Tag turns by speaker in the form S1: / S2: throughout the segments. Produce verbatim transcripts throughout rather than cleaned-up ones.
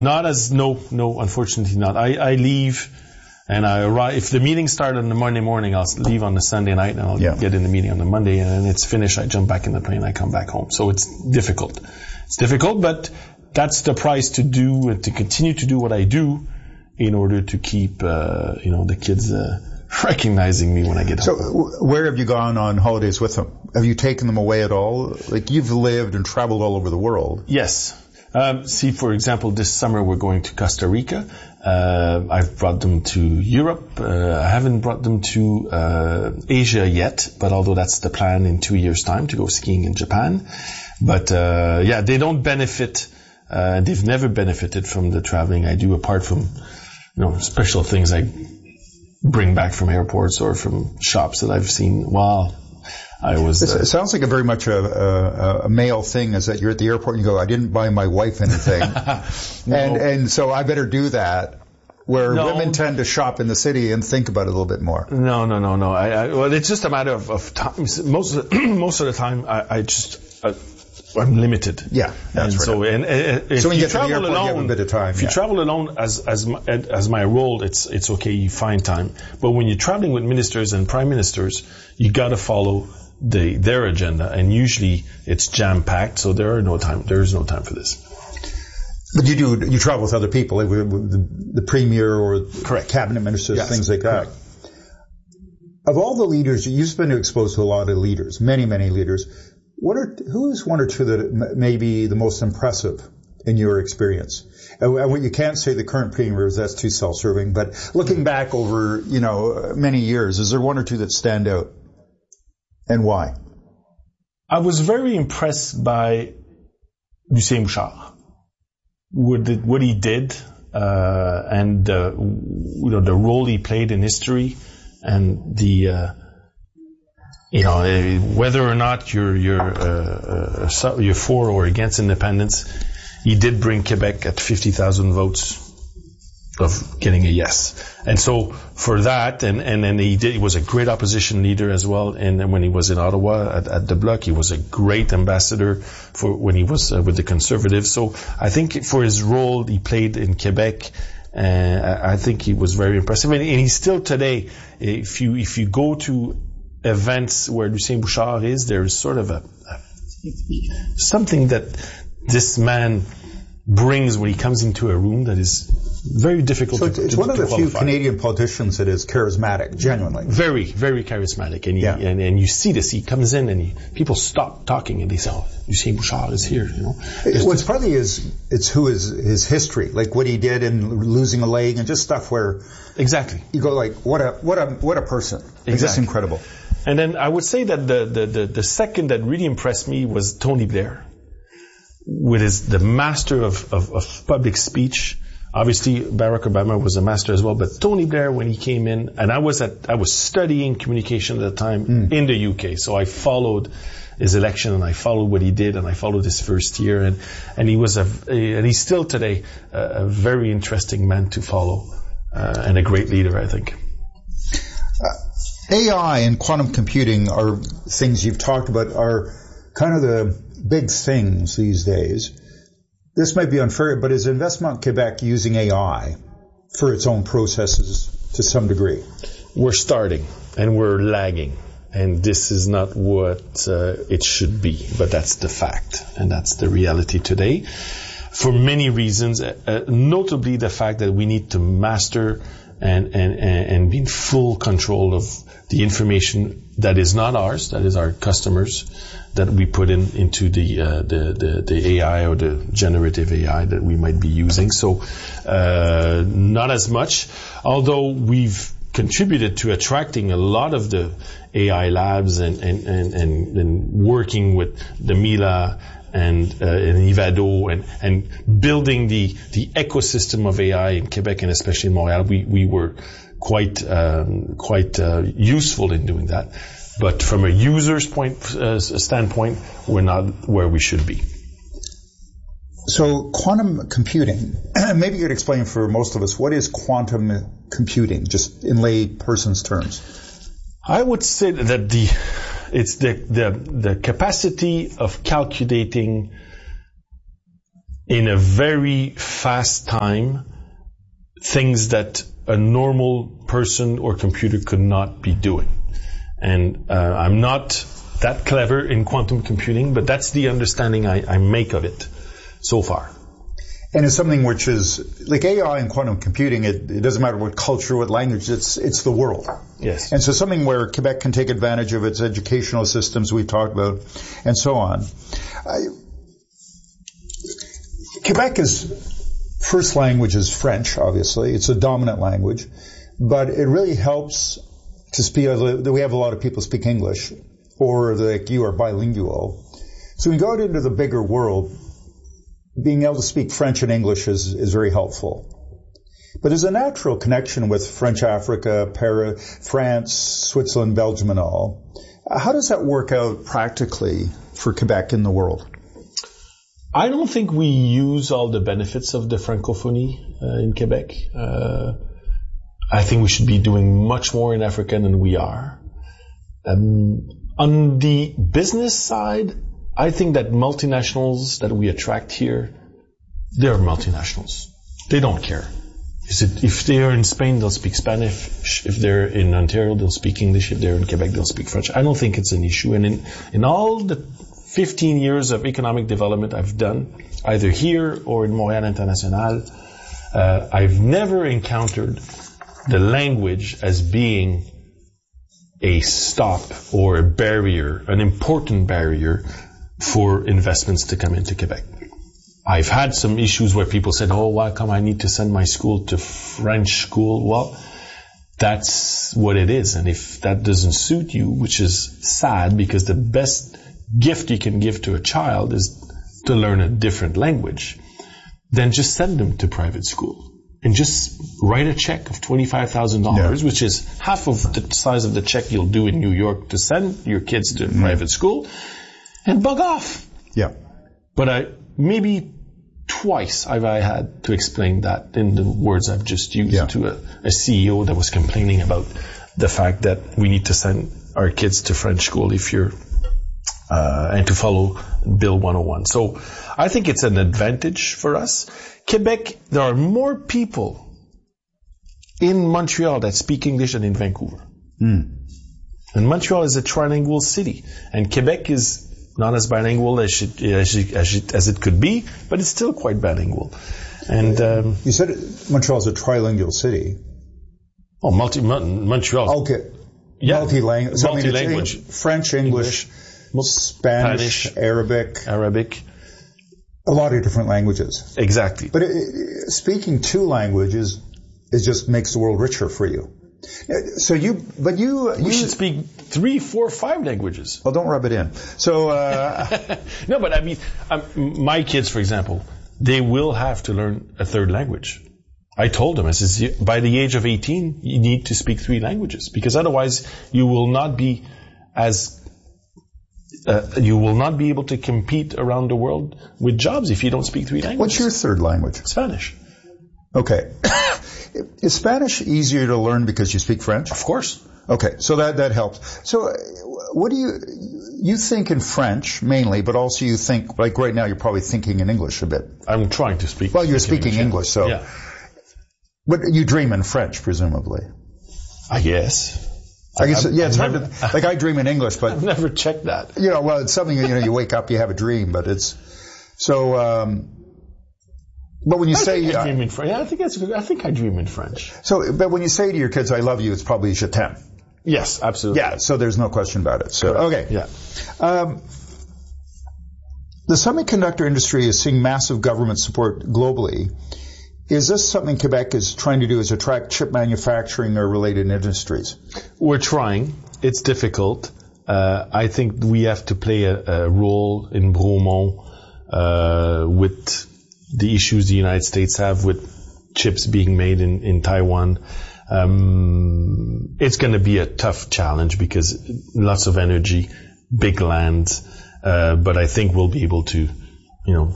S1: Not as, no, no, unfortunately not. I, I leave and I arrive, if the meeting started on the Monday morning, I'll leave on the Sunday night and I'll yeah. get in the meeting on the Monday, and then it's finished, I jump back in the plane, I come back home. So it's difficult. It's difficult, but that's the price to do and to continue to do what I do in order to keep, uh, you know, the kids, uh, recognizing me when I get home.
S2: So w- where have you gone on holidays with them? Have you taken them away at all? Like, you've lived and traveled all over the world.
S1: Yes. Um, see, for example, this summer we're going to Costa Rica. Uh, I've brought them to Europe. Uh, I haven't brought them to uh, Asia yet, but although that's the plan in two years' time to go skiing in Japan. But uh, yeah, they don't benefit. Uh, they've never benefited from the traveling I do, apart from, you know, special things I bring back from airports or from shops that I've seen while I was...
S2: Uh, it sounds like a very much a, a, a male thing, is that you're at the airport and you go, I didn't buy my wife anything. no. And and so I better do that, where no. women tend to shop in the city and think about it a little bit more.
S1: No, no, no, no. I, I, well, it's just a matter of, of time. Most of the, most of the time, I, I just... Uh, I'm limited.
S2: Yeah, that's
S1: and
S2: right.
S1: So, and, and if
S2: so when
S1: you,
S2: you get
S1: travel
S2: to the airport,
S1: alone,
S2: you have a bit of time.
S1: If
S2: yeah.
S1: you travel alone as as my, as my role, it's it's okay. You find time. But when you're traveling with ministers and prime ministers, you got to follow the their agenda, and usually it's jam packed. So there are no time. There is no time for this.
S2: But you do you travel with other people, like with the, the premier or
S1: correct
S2: cabinet ministers, yes. things like that.
S1: Correct.
S2: Of all the leaders, you've been exposed to a lot of leaders, many many leaders. What are, who is one or two that may be the most impressive in your experience? And what you can't say the current premiers, that's too self-serving, but looking back over, you know, many years, is there one or two that stand out? And why?
S1: I was very impressed by Lucien Bouchard. What, did, what he did, uh, and, uh, you know, the role he played in history, and the, uh, You know, whether or not you're you're uh, uh, you're for or against independence, he did bring Quebec at fifty thousand votes of getting a yes. And so for that, and and then he did. He was a great opposition leader as well. And then when he was in Ottawa at, at the Bloc, he was a great ambassador for when he was uh, with the Conservatives. So I think for his role he played in Quebec, uh, I think he was very impressive. And, and he's still today. If you if you go to events where Lucien Bouchard is, there's sort of a, a something that this man brings when he comes into a room that is very difficult
S2: so
S1: to
S2: it's, it's
S1: to,
S2: one
S1: to
S2: of the
S1: qualify.
S2: few Canadian politicians that is charismatic, genuinely.
S1: Very, very charismatic. And, he,
S2: yeah.
S1: and, and you see this, he comes in and he, people stop talking and they say, oh, Lucien Bouchard is here, you know.
S2: It, what's partly is, it's who is his history, like what he did in losing a leg and just stuff where...
S1: Exactly.
S2: You go like, what a, what a, what a person. Exactly. It's just incredible.
S1: And then I would say that the, the, the, the second that really impressed me was Tony Blair, with his, the master of, of, of public speech. Obviously, Barack Obama was a master as well, but Tony Blair, when he came in, and I was at, I was studying communication at the time mm. in the U K, so I followed his election and I followed what he did and I followed his first year, and, and he was a, and he's still today a, a very interesting man to follow, uh, and a great leader, I think.
S2: A I and quantum computing are things you've talked about, are kind of the big things these days. This might be unfair, but is Investissement Quebec using A I for its own processes to some degree?
S1: We're starting, and we're lagging, and this is not what uh, it should be, but that's the fact, and that's the reality today. For many reasons, uh, notably the fact that we need to master and, and, and be in full control of the information that is not ours, that is our customers, that we put in into the, uh, the, the, the A I or the generative A I that we might be using. So, uh, not as much, although we've contributed to attracting a lot of the A I labs and, and, and, and, and working with the Mila and, uh, and Ivado and, and building the, the ecosystem of A I in Quebec and especially in Montreal. We, we were quite, um, quite, uh, useful in doing that. But from a user's point, uh, standpoint, we're not where we should be.
S2: So quantum computing, maybe you could explain for most of us, what is quantum computing, just in lay person's terms?
S1: I would say that the, it's the, the, the capacity of calculating in a very fast time things that a normal person or computer could not be doing. And uh, I'm not that clever in quantum computing, but that's the understanding I, I make of it so far.
S2: And it's something which is, like A I and quantum computing, it, it doesn't matter what culture, what language, it's it's the world.
S1: Yes.
S2: And so something where Quebec can take advantage of its educational systems we've talked about, and so on. I, Quebec is, first language is French, obviously. It's a dominant language. But it really helps to speak, we have a lot of people speak English, or like you are bilingual. So when you go out into the bigger world, being able to speak French and English is, is very helpful. But there's a natural connection with French Africa, Paris, France, Switzerland, Belgium, and all. How does that work out practically for Quebec in the world?
S1: I don't think we use all the benefits of the francophonie uh, in Quebec. Uh, I think we should be doing much more in Africa than we are. Um, on the business side, I think that multinationals that we attract here, they're multinationals. They don't care. Is it, if they're in Spain, they'll speak Spanish. If they're in Ontario, they'll speak English. If they're in Quebec, they'll speak French. I don't think it's an issue. And in, in all the fifteen years of economic development I've done, either here or in Montréal International, uh, I've never encountered the language as being a stop or a barrier, an important barrier for investments to come into Quebec. I've had some issues where people said, oh, why come I need to send my school to French school? Well, that's what it is. And if that doesn't suit you, which is sad, because the best gift you can give to a child is to learn a different language, then just send them to private school. And just write a check of twenty-five thousand dollars, yeah. which is half of the size of the check you'll do in New York to send your kids to mm. private school, and bug off.
S2: Yeah.
S1: But I, maybe twice I've I had to explain that in the words I've just used yeah. to a, a C E O that was complaining about the fact that we need to send our kids to French school if you're, uh, and to follow Bill one oh one. So I think it's an advantage for us. Quebec, there are more people in Montreal that speak English than in Vancouver.
S2: Mm.
S1: And Montreal is a trilingual city, and Quebec is not as bilingual as it, as it, as it, as it could be, but it's still quite bilingual. And um,
S2: you said Montreal is a trilingual city.
S1: Oh, multi Montreal.
S2: Okay.
S1: Yeah.
S2: Multi-language. So
S1: Multi-language.
S2: I mean, French, English, English Spanish, Spanish, Arabic.
S1: Arabic.
S2: A lot of different languages.
S1: Exactly.
S2: But it, speaking two languages, it just makes the world richer for you. So you, but you,
S1: you, you should speak three, four, five languages.
S2: Well, don't rub it in. So, uh,
S1: no, but I mean, um, my kids, for example, they will have to learn a third language. I told them, I says, by the age of eighteen, you need to speak three languages, because otherwise you will not be as Uh, you will not be able to compete around the world with jobs if you don't speak three languages.
S2: What's your third language?
S1: Spanish.
S2: Okay. Is Spanish easier to learn because you speak French?
S1: Of course.
S2: Okay, so that that helps. So, what do you you think in French mainly, but also you think, like right now, you're probably thinking in English a bit.
S1: I'm trying to speak.
S2: Well, you're speaking English, so.
S1: Yeah.
S2: But you dream in French, presumably.
S1: I guess.
S2: I guess,
S1: I've,
S2: yeah, it's
S1: I've
S2: hard
S1: never,
S2: to, like I dream in English, but.
S1: I've never checked that.
S2: You know, well, it's something, you know, you wake up, you have a dream, but it's, so, um, but when you
S1: I
S2: say.
S1: Think I dream in French. Yeah, I think that's, I think I dream in French.
S2: So, but when you say to your kids, I love you, it's probably je t'aime.
S1: Yes, absolutely.
S2: Yeah, so there's no question about it. So,
S1: Correct.
S2: okay.
S1: Yeah.
S2: Um, the semiconductor industry is seeing massive government support globally. Is this something Quebec is trying to do, is attract chip manufacturing or related industries?
S1: We're trying. It's difficult. Uh, I think we have to play a, a role in Bromont uh, with the issues the United States have with chips being made in, in Taiwan. Um, it's going to be a tough challenge because lots of energy, big land, uh, but I think we'll be able to, you know,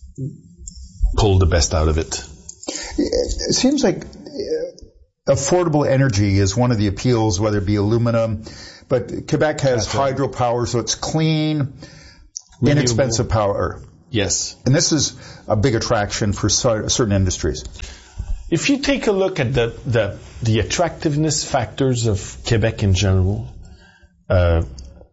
S1: pull the best out of it.
S2: It seems like affordable energy is one of the appeals, whether it be aluminum, but Quebec has hydropower, so it's clean, renewable, inexpensive power.
S1: Yes.
S2: And this is a big attraction for certain industries.
S1: If you take a look at the, the, the attractiveness factors of Quebec in general, uh,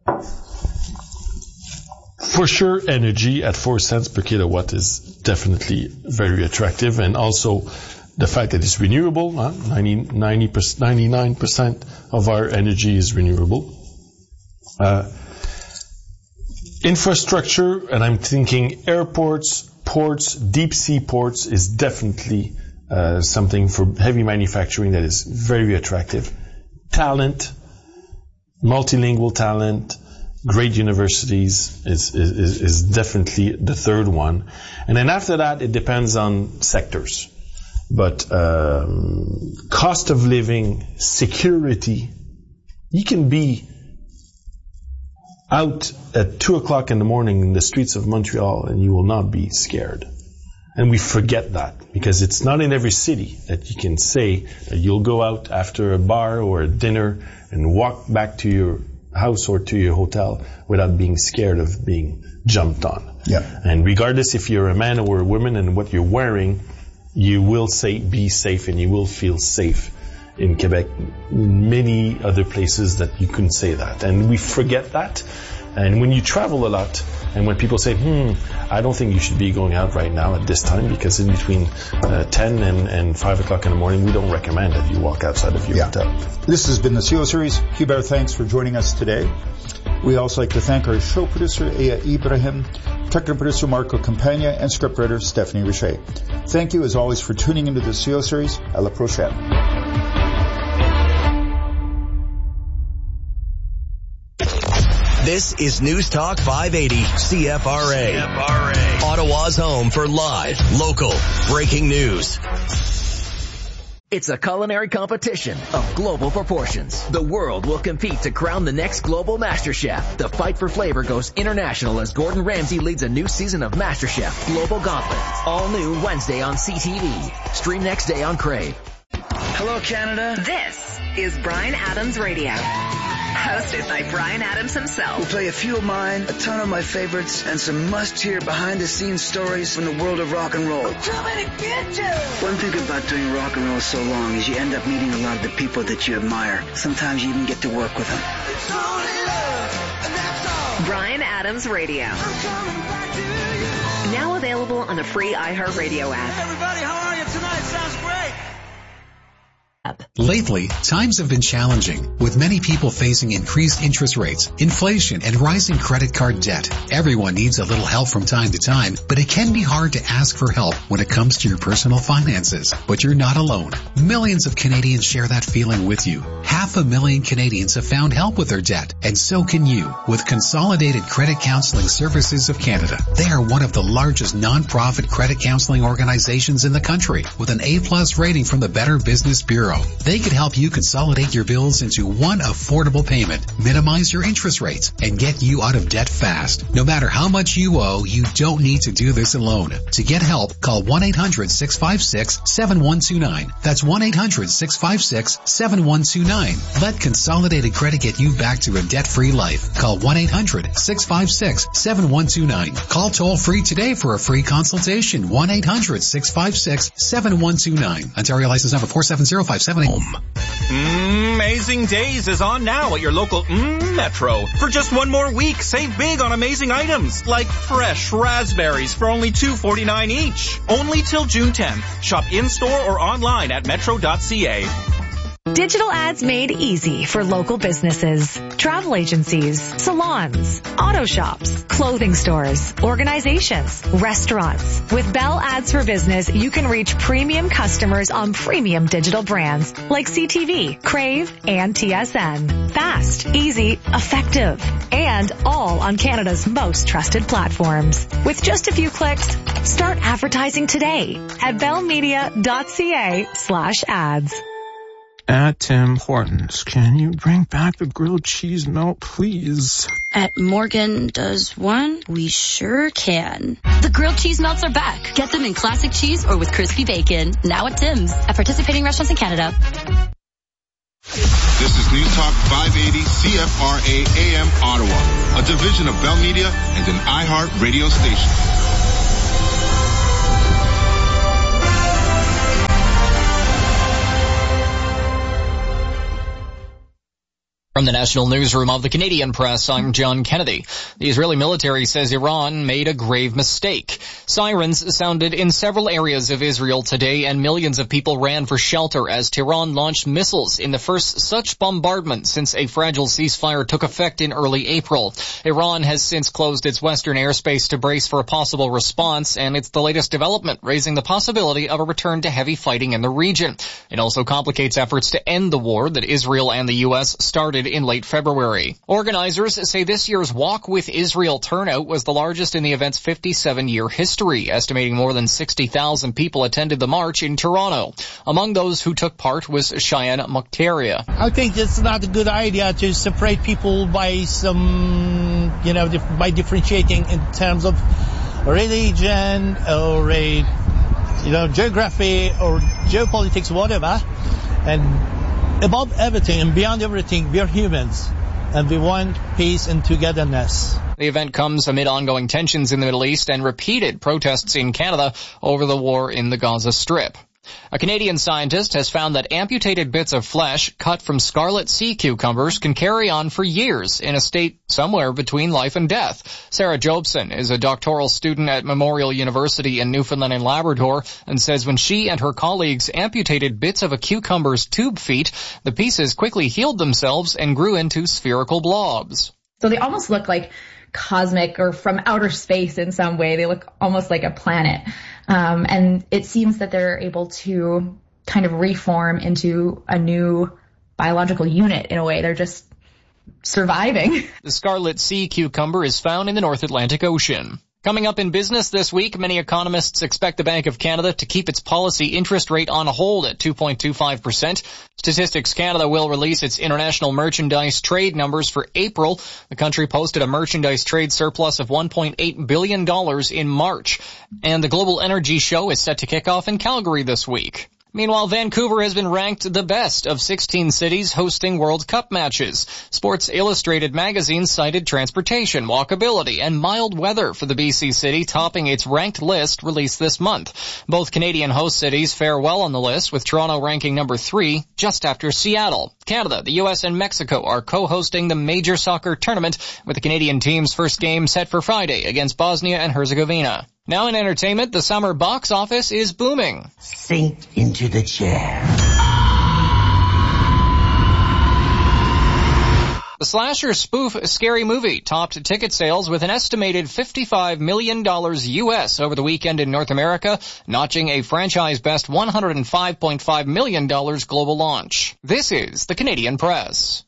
S1: for sure, energy at four cents per kilowatt is definitely very attractive, and also the fact that it's renewable. Huh? ninety, ninety, ninety-nine percent of our energy is renewable. Uh, infrastructure, and I'm thinking airports, ports, deep sea ports is definitely uh, something for heavy manufacturing that is very attractive. Talent, multilingual talent, great universities is, is, is definitely the third one. And then after that, it depends on sectors. But um, cost of living, security, you can be out at two o'clock in the morning in the streets of Montreal and you will not be scared. And we forget that because it's not in every city that you can say that you'll go out after a bar or a dinner and walk back to your house or to your hotel without being scared of being jumped on.
S2: Yeah.
S1: And regardless if you're a man or a woman and what you're wearing, you will say be safe and you will feel safe in Quebec. Many other places that you couldn't say that. And we forget that. And when you travel a lot, and when people say, hmm, I don't think you should be going out right now at this time, because in between uh, ten and, and five o'clock in the morning, we don't recommend that you walk outside of your
S2: yeah.
S1: hotel.
S2: This has been the C E O Series. Hubert, thanks for joining us today. We also like to thank our show producer, Aya Ibrahim, technical producer, Marco Campagna, and scriptwriter, Stephanie Richer. Thank you, as always, for tuning into the C E O Series. À la prochaine.
S3: This is News Talk five eighty C F R A. C F R A. Ottawa's home for live, local, breaking news.
S4: It's a culinary competition of global proportions. The world will compete to crown the next global master chef. The fight for flavor goes international as Gordon Ramsay leads a new season of MasterChef Global Gauntlet. All new Wednesday on C T V. Stream next day on Crave.
S5: Hello, Canada.
S6: This is Bryan Adams Radio. Hosted by Bryan Adams himself.
S5: We'll play a few of mine, a ton of my favorites, and some must-hear behind-the-scenes stories from the world of rock and roll.
S6: I'm coming to get you!
S5: One thing about doing rock and roll so long is you end up meeting a lot of the people that you admire. Sometimes you even get to work with them.
S6: It's only love, and that's all. Bryan Adams Radio. I'm coming back to you. Now available on the free iHeartRadio app.
S5: Hey everybody, how are you tonight? Sounds great.
S7: Lately, times have been challenging, with many people facing increased interest rates, inflation, and rising credit card debt. Everyone needs a little help from time to time, but it can be hard to ask for help when it comes to your personal finances. But you're not alone. Millions of Canadians share that feeling with you. Half a million Canadians have found help with their debt, and so can you with Consolidated Credit Counseling Services of Canada. They are one of the largest non-profit credit counseling organizations in the country, with an A-plus rating from the Better Business Bureau. They could help you consolidate your bills into one affordable payment, minimize your interest rates, and get you out of debt fast. No matter how much you owe, you don't need to do this alone. To get help, call one eight hundred six five six seven one two nine. That's one eight hundred six five six seven one two nine. Let Consolidated Credit get you back to a debt-free life. Call one eight hundred six five six seven one two nine. Call toll-free today for a free consultation. one eight hundred six five six seven one two nine. Ontario license number four seven zero five seven eight.
S8: Mm, Amazing Days is on now at your local mm, Metro. For just one more week, save big on amazing items like fresh raspberries for only two forty-nine each. Only till June tenth. Shop in-store or online at metro dot c a.
S9: Digital ads made easy for local businesses, travel agencies, salons, auto shops, clothing stores, organizations, restaurants. With Bell Ads for Business, you can reach premium customers on premium digital brands like C T V, Crave, and T S N. Fast, easy, effective, and all on Canada's most trusted platforms. With just a few clicks, start advertising today at bellmedia dot c a slash ads.
S10: At Tim Hortons, can you bring back the grilled cheese melt, please?
S11: At Morgan Does One, we sure can.
S12: The grilled cheese melts are back. Get them in classic cheese or with crispy bacon. Now at Tim's. At participating restaurants in Canada.
S13: This is News Talk five eighty C F R A A M Ottawa, a division of Bell Media and an iHeart radio station.
S14: From the National Newsroom of the Canadian Press, I'm John Kennedy. The Israeli military says Iran made a grave mistake. Sirens sounded in several areas of Israel today, and millions of people ran for shelter as Tehran launched missiles in the first such bombardment since a fragile ceasefire took effect in early April. Iran has since closed its western airspace to brace for a possible response, and it's the latest development, raising the possibility of a return to heavy fighting in the region. It also complicates efforts to end the war that Israel and the U S started in late February. Organizers say this year's Walk with Israel turnout was the largest in the event's fifty-seven-year history, estimating more than sixty thousand people attended the march in Toronto. Among those who took part was Cheyenne Mokhtaria.
S15: I think it's not a good idea to separate people by some, you know, by differentiating in terms of religion or a, you know, geography or geopolitics, whatever. And above everything and beyond everything, we are humans, and we want peace and togetherness.
S14: The event comes amid ongoing tensions in the Middle East and repeated protests in Canada over the war in the Gaza Strip. A Canadian scientist has found that amputated bits of flesh cut from scarlet sea cucumbers can carry on for years in a state somewhere between life and death. Sarah Jobson is a doctoral student at Memorial University in Newfoundland and Labrador and says when she and her colleagues amputated bits of a cucumber's tube feet, the pieces quickly healed themselves and grew into spherical blobs.
S16: So they almost look like cosmic or from outer space in some way. They look almost like a planet. Um, and it seems that they're able to kind of reform into a new biological unit in a way. They're just surviving.
S14: The scarlet sea cucumber is found in the North Atlantic Ocean. Coming up in business this week, many economists expect the Bank of Canada to keep its policy interest rate on hold at two point two five percent. Statistics Canada will release its international merchandise trade numbers for April. The country posted a merchandise trade surplus of one point eight billion dollars in March. And the Global Energy Show is set to kick off in Calgary this week. Meanwhile, Vancouver has been ranked the best of sixteen cities hosting World Cup matches. Sports Illustrated magazine cited transportation, walkability, and mild weather for the B C city, topping its ranked list released this month. Both Canadian host cities fare well on the list, with Toronto ranking number three, just after Seattle. Canada, the U S, and Mexico are co-hosting the major soccer tournament, with the Canadian team's first game set for Friday against Bosnia and Herzegovina. Now in entertainment, the summer box office is booming.
S17: Sink into the chair.
S14: The slasher spoof Scary Movie topped ticket sales with an estimated fifty-five million dollars U S over the weekend in North America, notching a franchise best one hundred five point five million dollars global launch. This is the Canadian Press.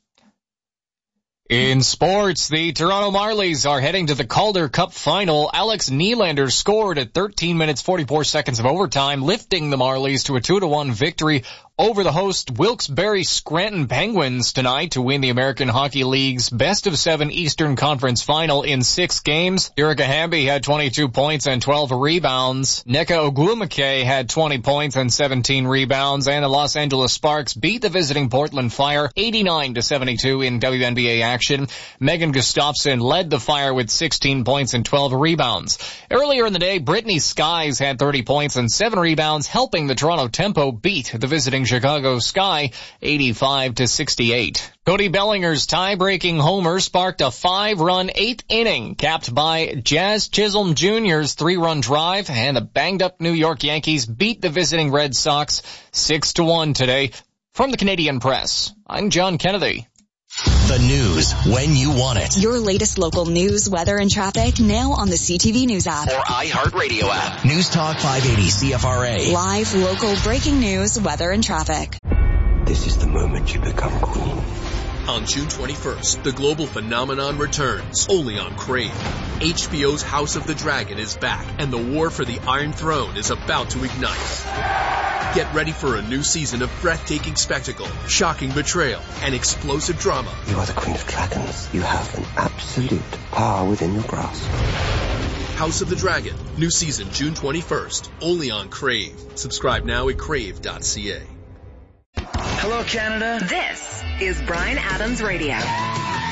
S14: In sports, the Toronto Marlies are heading to the Calder Cup final. Alex Nylander scored at thirteen minutes forty-four seconds of overtime, lifting the Marlies to a two to one victory over the host Wilkes-Barre Scranton Penguins tonight to win the American Hockey League's best of seven Eastern Conference final in six games. Erica Hamby had twenty-two points and twelve rebounds. Nneka Ogwumike had twenty points and seventeen rebounds, and the Los Angeles Sparks beat the visiting Portland Fire eighty-nine to seventy-two in W N B A action. Megan Gustafson led the Fire with sixteen points and twelve rebounds. Earlier in the day, Brittany Skies had thirty points and seven rebounds, helping the Toronto Tempo beat the visiting Chicago Sky eighty-five to sixty-eight. Cody Bellinger's tie-breaking homer sparked a five-run eighth inning, capped by Jazz Chisholm Junior's three-run drive, and the banged-up New York Yankees beat the visiting Red Sox six to one today. From the Canadian Press, I'm John Kennedy.
S3: The news when you want it.
S18: Your latest local news, weather, and traffic now on the C T V News app.
S3: Or iHeartRadio app. News Talk five eighty C F R A.
S18: Live, local, breaking news, weather, and traffic.
S17: This is the moment you become queen.
S19: On June twenty-first, the global phenomenon returns, only on Crave. H B O's House of the Dragon is back, and the war for the Iron Throne is about to ignite. Get ready for a new season of breathtaking spectacle, shocking betrayal, and explosive drama.
S17: You are the Queen of Dragons. You have an absolute power within your grasp.
S19: House of the Dragon, new season June twenty-first, only on Crave. Subscribe now at crave dot c a.
S6: Hello, Canada. This is Bryan Adams Radio.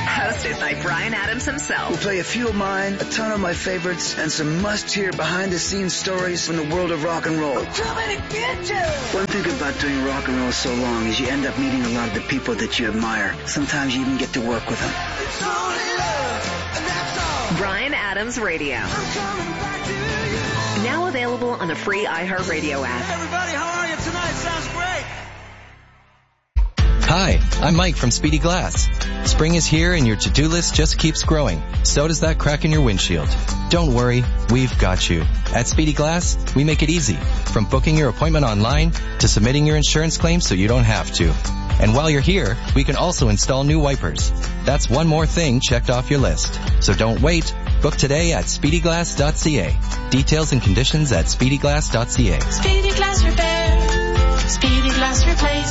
S6: Hosted by Bryan Adams himself.
S5: We'll play a few of mine, a ton of my favorites, and some must-hear behind-the-scenes stories from the world of rock and roll.
S20: Too many bitches!
S5: One thing about doing rock and roll so long is you end up meeting a lot of the people that you admire. Sometimes you even get to work with them.
S20: It's only love, and that's all.
S6: Bryan Adams Radio.
S20: I'm coming back to you.
S6: Now available on the free iHeartRadio app.
S20: Hey everybody, how are you tonight? Sounds great.
S21: Hi, I'm Mike from Speedy Glass. Spring is here and your to-do list just keeps growing. So does that crack in your windshield. Don't worry, we've got you. At Speedy Glass, we make it easy. From booking your appointment online to submitting your insurance claim so you don't have to. And while you're here, we can also install new wipers. That's one more thing checked off your list. So don't wait. Book today at speedy glass dot c a. Details and conditions at speedy glass dot c a.
S20: Speedy Glass Repair. Speedy Glass Replace.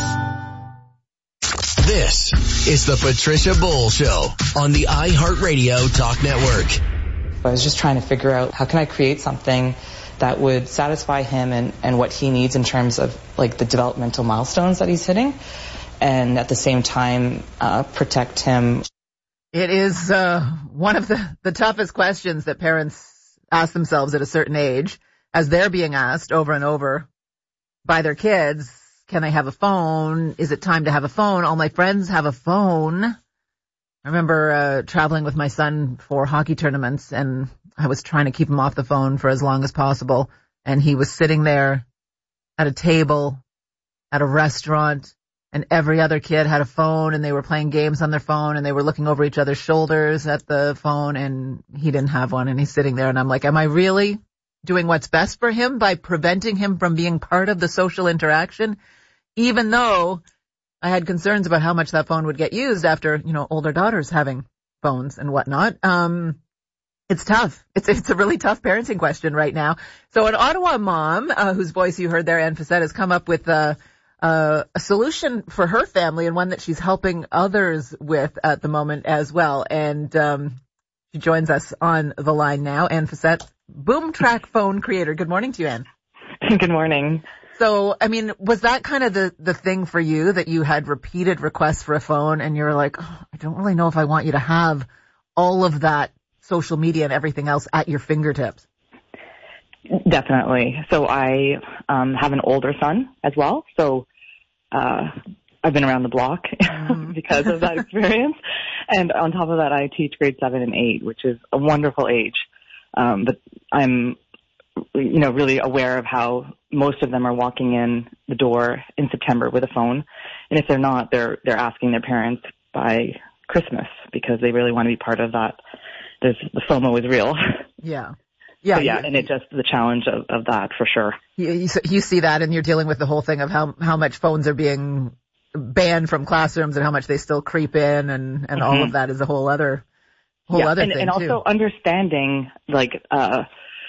S3: This is the Patricia Bull Show on the iHeartRadio Talk Network.
S22: I was just trying to figure out how can I create something that would satisfy him and, and what he needs in terms of like the developmental milestones that he's hitting, and at the same time uh, protect him.
S23: It is uh, one of the, the toughest questions that parents ask themselves at a certain age as they're being asked over and over by their kids. Can I have a phone? Is it time to have a phone? All my friends have a phone. I remember uh, traveling with my son for hockey tournaments, and I was trying to keep him off the phone for as long as possible. And he was sitting there at a table at a restaurant, and every other kid had a phone, and they were playing games on their phone, and they were looking over each other's shoulders at the phone, and he didn't have one, and he's sitting there, and I'm like, am I really doing what's best for him by preventing him from being part of the social interaction? Even though I had concerns about how much that phone would get used after, you know, older daughters having phones and whatnot. Um, it's tough. It's it's a really tough parenting question right now. So an Ottawa mom, uh, whose voice you heard there, Anne Facette, has come up with a, a, a solution for her family, and one that she's helping others with at the moment as well. And um, she joins us on the line now. Anne Facette, Boom Track phone creator. Good morning to you, Anne.
S24: Good morning.
S23: So, I mean, was that kind of the, the thing for you, that you had repeated requests for a phone and you're like, oh, I don't really know if I want you to have all of that social media and everything else at your fingertips?
S24: Definitely. So I um, have an older son as well. So uh, I've been around the block mm-hmm. because of that experience. And on top of that, I teach grade seven and eight, which is a wonderful age. Um, but I'm you know, really aware of how most of them are walking in the door in September with a phone. And if they're not, they're, they're asking their parents by Christmas because they really want to be part of that. There's, the FOMO is real.
S23: Yeah. Yeah.
S24: So yeah.
S23: You,
S24: and it just the challenge of, of that for sure.
S23: You, you, you see that, and you're dealing with the whole thing of how, how much phones are being banned from classrooms and how much they still creep in, and, and mm-hmm. all of that is a whole other, whole
S24: yeah.
S23: other
S24: and,
S23: thing
S24: and also
S23: too.
S24: understanding like, uh,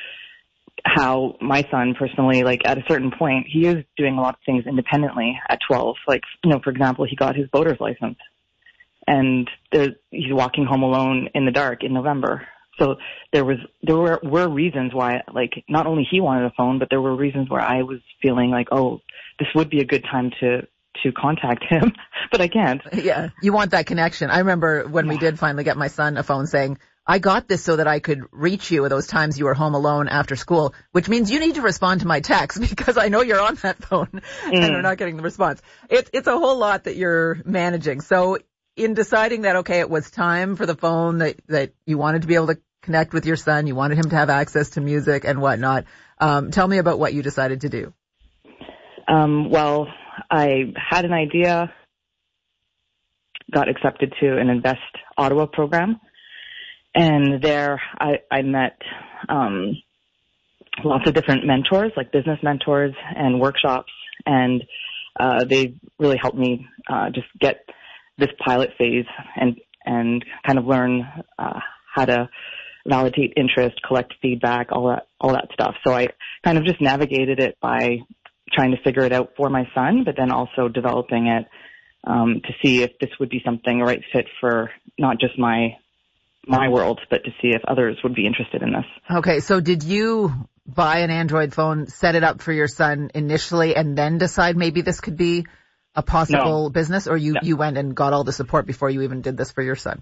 S24: how my son personally, like at a certain point, he is doing a lot of things independently at twelve. Like, you know, for example, he got his boater's license, and there, he's walking home alone in the dark in November. So there was, there were, were reasons why, like, not only he wanted a phone, but there were reasons where I was feeling like, oh, this would be a good time to, to contact him, but I can't.
S23: Yeah. You want that connection. I remember when yeah. we did finally get my son a phone saying, I got this so that I could reach you at those times you were home alone after school, which means you need to respond to my text because I know you're on that phone mm. and we're not getting the response. It's, it's a whole lot that you're managing. So in deciding that, okay, it was time for the phone, that, that you wanted to be able to connect with your son, you wanted him to have access to music and whatnot. Um, tell me about what you decided to do.
S24: Um, well, I had an idea, got accepted to an Invest Ottawa program. And there I, I met um, lots of different mentors, like business mentors and workshops. And uh, they really helped me uh, just get this pilot phase and, and kind of learn uh, how to validate interest, collect feedback, all that, all that stuff. So I kind of just navigated it by trying to figure it out for my son, but then also developing it um, to see if this would be something, a right fit for not just my my world, but to see if others would be interested in this.
S23: Okay, so did you buy an Android phone, set it up for your son initially, and then decide maybe this could be a possible
S24: no.
S23: business, or you,
S24: no.
S23: you went and got all the support before you even did this for your son?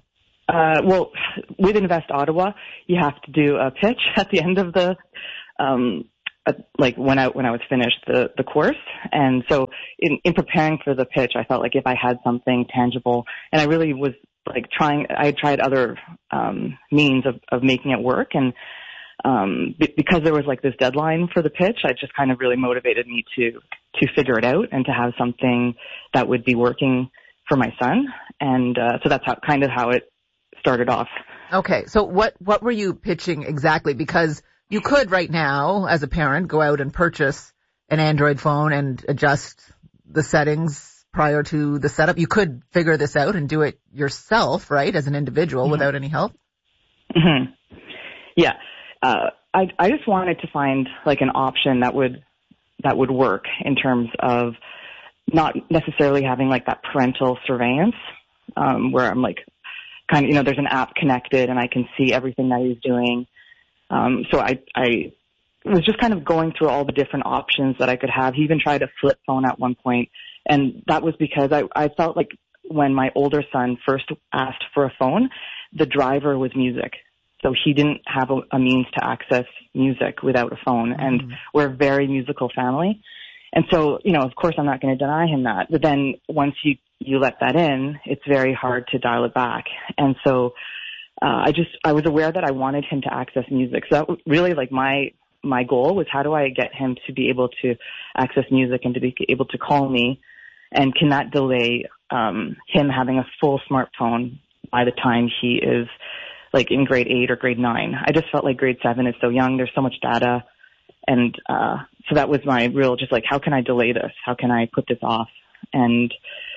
S24: Uh, well, with Invest Ottawa, you have to do a pitch at the end of the, um, uh, like when I, when I was finished the, the course. And so in, in preparing for the pitch, I felt like if I had something tangible, and I really was like trying, I had tried other, um, means of, of making it work. And, um, b- because there was like this deadline for the pitch, it just kind of really motivated me to, to figure it out and to have something that would be working for my son. And, uh, so that's how, kind of how it started off.
S23: Okay. So what, what were you pitching exactly? Because you could right now, as a parent, go out and purchase an Android phone and adjust the settings prior to the setup. You could figure this out and do it yourself, right, as an individual mm-hmm. without any help?
S24: Mm-hmm. Yeah. Uh, I, I just wanted to find like an option that would, that would work in terms of not necessarily having like that parental surveillance, um, where I'm like, kind of, you know, there's an app connected and I can see everything that he's doing. Um, so I, I was just kind of going through all the different options that I could have. He even tried a flip phone at one point, and that was because I, I felt like when my older son first asked for a phone, the driver was music. So he didn't have a, a means to access music without a phone. Mm-hmm. And we're a very musical family. And so, you know, of course I'm not going to deny him that. But then once you, you let that in, it's very hard to dial it back. And so, uh, I just, I was aware that I wanted him to access music. So that was really like my, my goal was how do I get him to be able to access music and to be able to call me, and can that delay, um, him having a full smartphone by the time he is like in grade eight or grade nine. I just felt like grade seven is so young. There's so much data. And, uh, so that was my real, just like, how can I delay this? How can I put this off? And,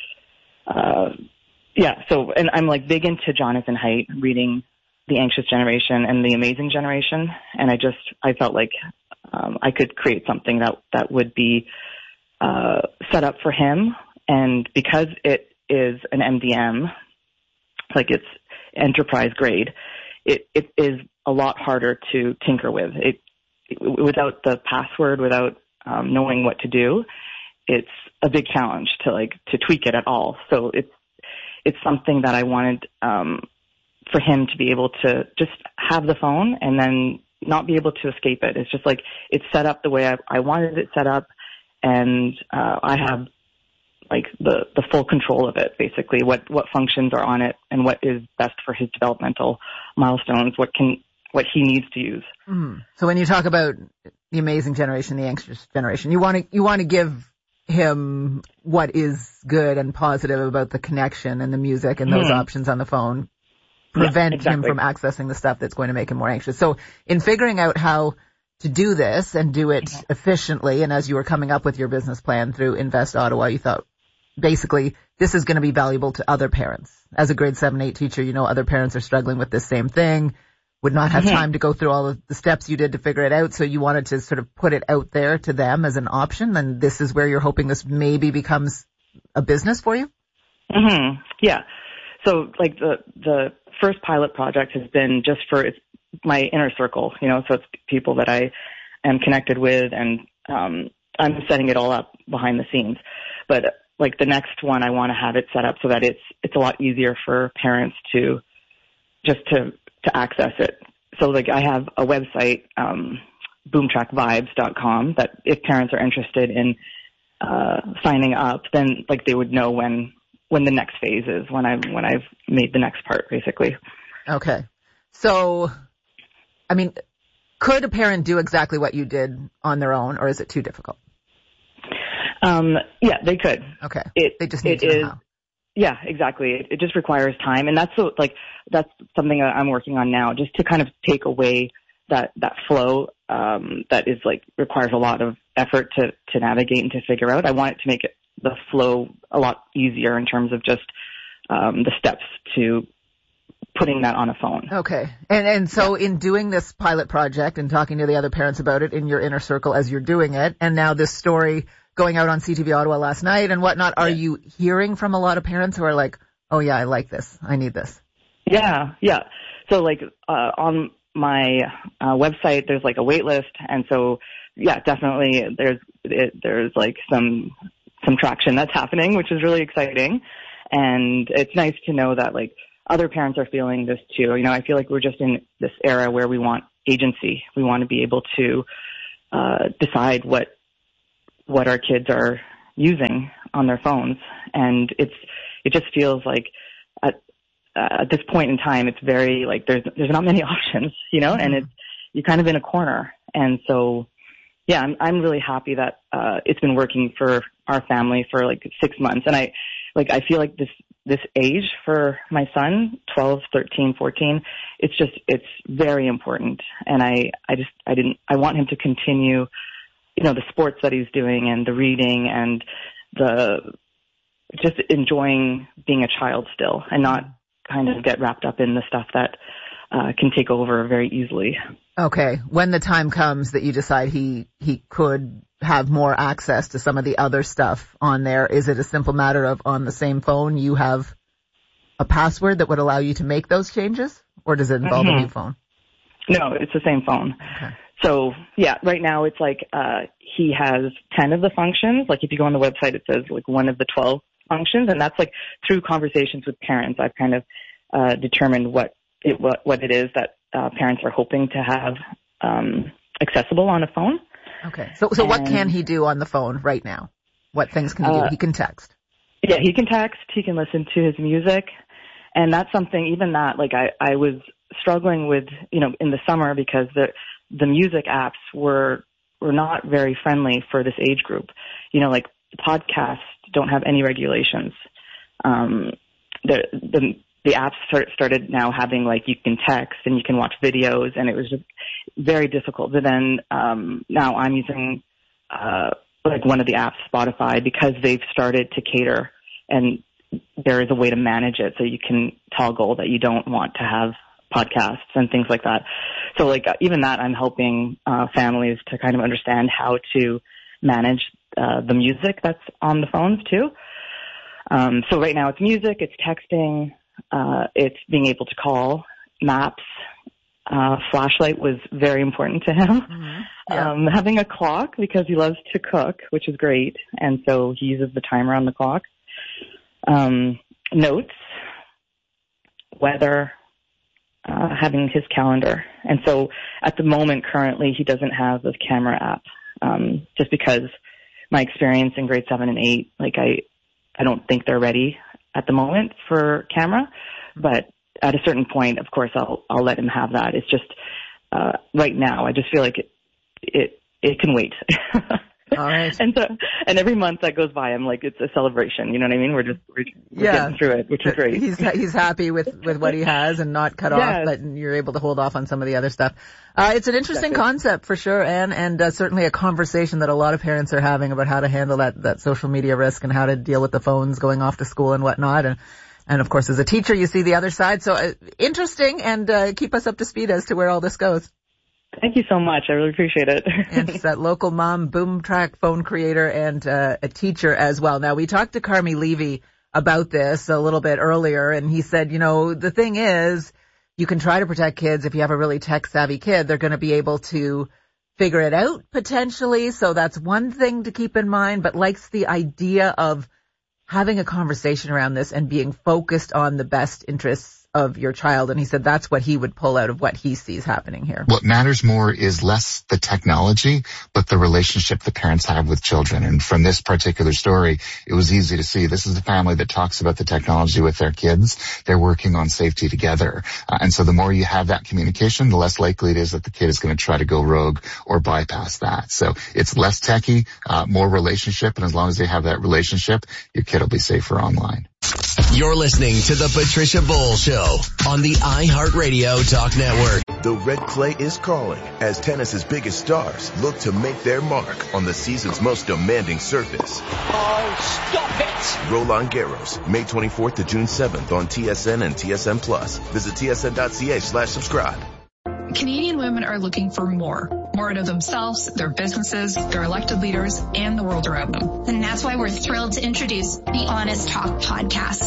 S24: uh, yeah, so, and I'm like big into Jonathan Haidt, reading The Anxious Generation and The Amazing Generation. And I just, I felt like, um, I could create something that, that would be, uh, set up for him. And because it is an M D M, like it's enterprise grade, it, it is a lot harder to tinker with. It, without the password, without um, knowing what to do, it's a big challenge to like to tweak it at all. So it's it's something that I wanted um, for him to be able to just have the phone and then not be able to escape it. It's just like it's set up the way I, I wanted it set up, and uh, I have like the the full control of it. Basically, what what functions are on it and what is best for his developmental milestones. What can what he needs to use.
S23: Mm. So when you talk about the amazing generation, the anxious generation, you want to you want to give him what is good and positive about the connection and the music and those mm. options on the phone. Prevent yeah, exactly. him from accessing the stuff that's going to make him more anxious. So in figuring out how to do this and do it mm-hmm. efficiently, and as you were coming up with your business plan through Invest Ottawa, you thought basically this is going to be valuable to other parents. As a grade seven, eight teacher, you know other parents are struggling with this same thing. Would not have mm-hmm. time to go through all of the steps you did to figure it out, so you wanted to sort of put it out there to them as an option, and this is where you're hoping this maybe becomes a business for you?
S24: Mm-hmm. Yeah. So, like, the the first pilot project has been just for it's my inner circle, you know, so it's people that I am connected with, and um, I'm setting it all up behind the scenes. But, like, the next one, I want to have it set up so that it's it's a lot easier for parents to just to to access it. So like I have a website, um, boom track vibes dot com, that if parents are interested in, uh, signing up, then like they would know when, when the next phase is, when I, when I've made the next part basically.
S23: Okay. So, I mean, could a parent do exactly what you did on their own, or is it too difficult?
S24: Um, yeah, they could.
S23: Okay.
S24: It,
S23: they just need
S24: it
S23: to know
S24: is,
S23: how.
S24: Yeah, exactly. It, it just requires time, and that's so, like that's something that I'm working on now, just to kind of take away that that flow um, that is like requires a lot of effort to to navigate and to figure out. I want it to make it the flow a lot easier in terms of just um, the steps to putting that on a phone.
S23: Okay, and and so
S24: yeah.
S23: in doing this pilot project and talking to the other parents about it in your inner circle as you're doing it, and now this story going out on C T V Ottawa last night and whatnot, are yeah. you hearing from a lot of parents who are like, oh yeah, I like this, I need this?
S24: Yeah, yeah. So like uh, on my uh, website, there's like a wait list, and so yeah, definitely there's it, there's like some some traction that's happening, which is really exciting, and it's nice to know that like other parents are feeling this too. You know, I feel like we're just in this era where we want agency. We want to be able to uh, decide what what our kids are using on their phones, and it's it just feels like at uh, at this point in time, it's very like there's there's not many options, you know, mm-hmm. and it's you're kind of in a corner, and so yeah, I'm I'm really happy that uh, it's been working for our family for like six months, and I like I feel like this. This age for my son, twelve, thirteen, fourteen, it's just, it's very important. And I, I just, I didn't, I want him to continue, you know, the sports that he's doing and the reading and the, just enjoying being a child still and not kind of get wrapped up in the stuff that uh, can take over very easily.
S23: Okay. When the time comes that you decide he, he could have more access to some of the other stuff on there, is it a simple matter of on the same phone you have a password that would allow you to make those changes, or does it involve mm-hmm. a new phone?
S24: No, it's the same phone. Okay. So yeah, right now it's like uh he has ten of the functions. Like if you go on the website, it says like one of the twelve functions, and that's like through conversations with parents. I've kind of uh determined what it what, what it is that uh, parents are hoping to have um accessible on a phone.
S23: Okay. So, so and, what can he do on the phone right now? What things can he do? Uh, he can text.
S24: Yeah, he can text. He can listen to his music. And that's something, even that, like I, I was struggling with, you know, in the summer because the, the music apps were, were not very friendly for this age group. You know, like podcasts don't have any regulations. Um, the, the, the apps start, started now having like you can text and you can watch videos, and it was just very difficult. But then um, now I'm using uh, like one of the apps, Spotify, because they've started to cater, and there is a way to manage it so you can toggle that you don't want to have podcasts and things like that. So like even that, I'm helping uh, families to kind of understand how to manage uh, the music that's on the phones too. Um, so right now it's music, it's texting. Uh, it's being able to call, maps, uh, flashlight was very important to him. Mm-hmm. Yeah. Um, having a clock because he loves to cook, which is great. And so he uses the timer on the clock. Um, notes, weather, uh, having his calendar. And so at the moment, currently, he doesn't have this camera app, um, just because my experience in grade seven and eight, like I, I don't think they're ready at the moment for camera, but at a certain point, of course, I'll I'll let him have that. It's just uh, right now, I just feel like it it, it can wait.
S23: All right.
S24: and so and every month that goes by, I'm like, it's a celebration. You know what I mean? We're just we're, we're
S23: yeah.
S24: getting through it, which is great.
S23: He's he's happy with with what he has and not cut
S24: yes.
S23: off, but you're able to hold off on some of the other stuff. Uh, it's an interesting exactly. concept for sure, Anne, and uh, certainly a conversation that a lot of parents are having about how to handle that, that social media risk and how to deal with the phones going off to school and whatnot. And, and of course, as a teacher, you see the other side. So uh, interesting, and uh, keep us up to speed as to where all this goes.
S24: Thank you so much. I really appreciate it.
S23: And it's that local mom, boom track phone creator, and uh, a teacher as well. Now, we talked to Carmi Levy about this a little bit earlier, and he said, you know, the thing is, you can try to protect kids. If you have a really tech-savvy kid, they're going to be able to figure it out potentially. So that's one thing to keep in mind, but likes the idea of having a conversation around this and being focused on the best interests of your child. And he said that's what he would pull out of what he sees happening here.
S1: What matters more is less the technology, but the relationship the parents have with children. And from this particular story, it was easy to see this is a family that talks about the technology with their kids. They're working on safety together. Uh, and so the more you have that communication, the less likely it is that the kid is going to try to go rogue or bypass that. So it's less techie, uh, more relationship. And as long as they have that relationship, your kid will be safer online.
S3: You're listening to the Patricia Bowl Show on the iHeartRadio Talk Network.
S2: The red clay is calling as tennis's biggest stars look to make their mark on the season's most demanding surface.
S4: Oh, stop it!
S2: Roland Garros, May twenty-fourth to June seventh on T S N and T S N Plus. Visit tsn.ca slash subscribe.
S7: Canadian women are looking for more. More out of themselves, their businesses, their elected leaders, and the world around them.
S25: And that's why we're thrilled to introduce the Honest Talk podcast.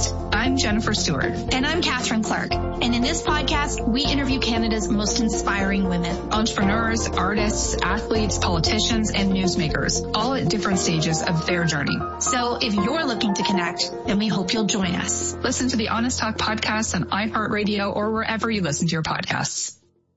S7: I'm Jennifer Stewart.
S8: And I'm Catherine Clark. And in this podcast, we interview Canada's most inspiring women.
S7: Entrepreneurs, artists, athletes, politicians, and newsmakers, all at different stages of their journey.
S8: So if you're looking to connect, then we hope you'll join us.
S7: Listen to the Honest Talk podcast on iHeartRadio or wherever you listen to your podcasts.